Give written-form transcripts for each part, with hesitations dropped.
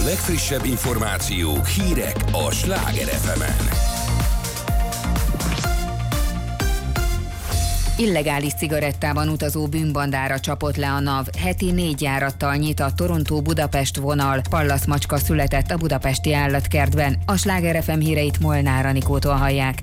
legfrissebb információk, hírek a Sláger FM-en. Illegális cigarettában utazó bűnbandára csapott le a NAV. Heti 4 járattal nyit a Torontó-Budapest vonal. Pallaszmacska született a budapesti állatkertben. A Sláger FM híreit Molnár Anikótól hallják.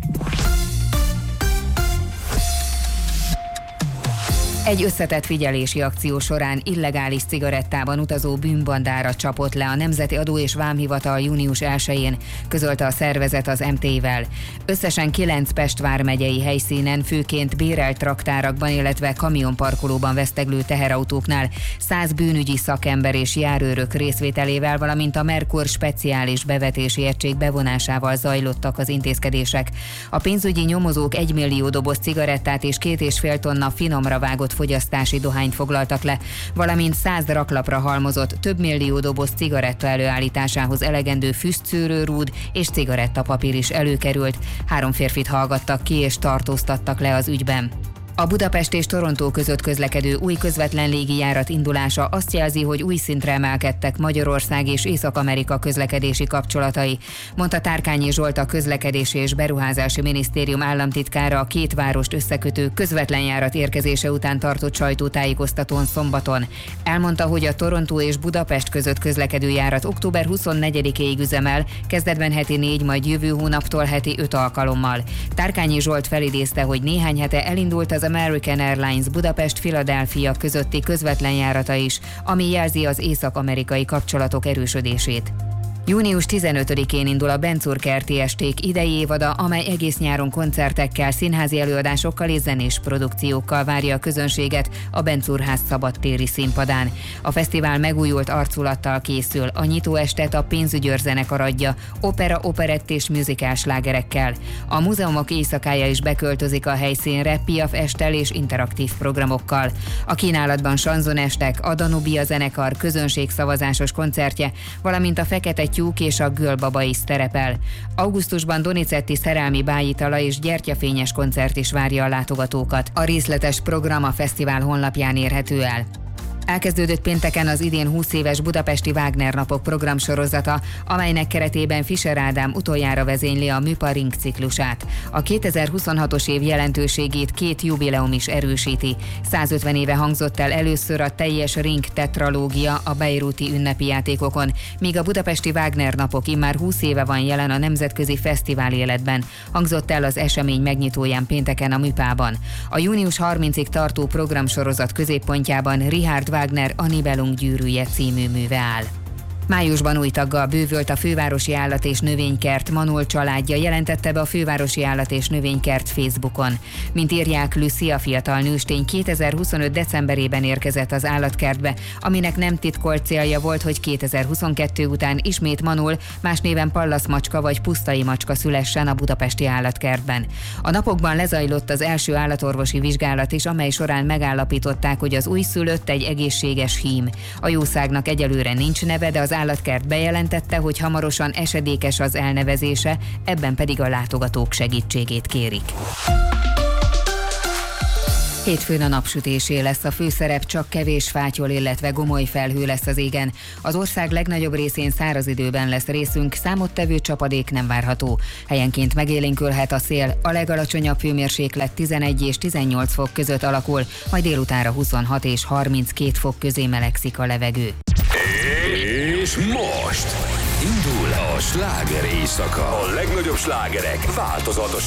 Egy összetett figyelési akció során illegális cigarettában utazó bűnbandára csapott le a Nemzeti Adó és Vámhivatal június 1-én, közölte a szervezet az MT-vel. Összesen 9 Pest vármegyei helyszínen, főként bérelt raktárakban, illetve kamionparkolóban veszteglő teherautóknál 100 bűnügyi szakember és járőrök részvételével, valamint a Merkur speciális bevetési egység bevonásával zajlottak az intézkedések. A pénzügyi nyomozók 1 millió doboz cigarettát és 2,5 tonna finomra vágott fogyasztási dohányt foglaltak le, valamint 100 raklapra halmozott több millió doboz cigaretta előállításához elegendő füstszűrőrúd és cigarettapapír is előkerült. 3 férfit hallgattak ki és tartóztattak le az ügyben. A Budapest és Torontó között közlekedő új közvetlen légijárat indulása azt jelzi, hogy új szintre emelkedtek Magyarország és Észak-Amerika közlekedési kapcsolatai, mondta Tárkányi Zsolt, a Közlekedési és Beruházási Minisztérium államtitkára a két várost összekötő közvetlen járat érkezése után tartott sajtótájékoztatón szombaton. Elmondta, hogy a Torontó és Budapest között közlekedő járat október 24-éig üzemel, kezdetben heti 4, majd jövő hónaptól heti 5 alkalommal. Tárkányi Zsolt felidézte, hogy néhány hete elindult az American Airlines Budapest-Philadelphia közötti közvetlen járata is, ami jelzi az észak-amerikai kapcsolatok erősödését. Június 15-én indul a Bencúr-kerti esték idei évada, amely egész nyáron koncertekkel, színházi előadásokkal és zenés produkciókkal várja a közönséget a Bencúrház szabadtéri színpadán. A fesztivál megújult arculattal készül, a nyitóestet a Pénzügyőr zenekar adja, opera, operett és musical slágerekkel. A múzeumok éjszakája is beköltözik a helyszínre Piaf esttel és interaktív programokkal. A kínálatban sanzonestek, a Danubia zenekar közönségszavazásos koncertje, valamint a Fekete Tyúk és a Gölbaba is szerepel. Augusztusban Donizetti szerelmi bájitala és gyertyafényes koncert is várja a látogatókat. A részletes program a fesztivál honlapján érhető el. Elkezdődött pénteken az idén 20 éves budapesti Wagner napok programsorozata, amelynek keretében Fischer Ádám utoljára vezényli a Műpa Ring ciklusát. A 2026-os év jelentőségét 2 jubileum is erősíti. 150 éve hangzott el először a teljes Ring tetralógia a bejrúti ünnepi játékokon, míg a budapesti Wagner napok immár 20 éve van jelen a nemzetközi fesztivál életben. Hangzott el az esemény megnyitóján pénteken a Műpában. A június 30-ig tartó programsorozat középpontjában Richard Wagner A Nibelung gyűrűje című műve áll. Májusban új taggal bővült a Fővárosi Állat- és Növénykert. Manol családja jelentette be a Fővárosi Állat- és Növénykert Facebookon. Mint írják, Lucy, a fiatal nőstény 2025. decemberében érkezett az állatkertbe, aminek nem titkolt célja volt, hogy 2022 után ismét Manol, más néven Pallaszmacska vagy Pusztai macska szülessen a budapesti állatkertben. A napokban lezajlott az első állatorvosi vizsgálat is, amely során megállapították, hogy az újszülött egy egészséges hím. A jószágnak egyelőre nincs neve, de az állatkert bejelentette, hogy hamarosan esedékes az elnevezése, ebben pedig a látogatók segítségét kérik. Hétfőn a napsütésé lesz a főszerep, csak kevés fátyol, illetve gomoly felhő lesz az égen. Az ország legnagyobb részén száraz időben lesz részünk, számottevő csapadék nem várható. Helyenként megélénkülhet a szél, a legalacsonyabb hőmérséklet 11 és 18 fok között alakul, majd délutánra 26 és 32 fok közé melegszik a levegő. És most indul a sláger éjszaka. A legnagyobb slágerek változatos